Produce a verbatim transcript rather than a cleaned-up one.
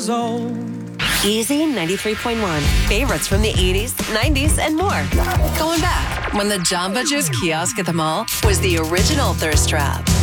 years old. Easy ninety-three point one. Favorites from the eighties, nineties, and more. Going back when the Jamba Juice kiosk at the mall was the original thirst trap.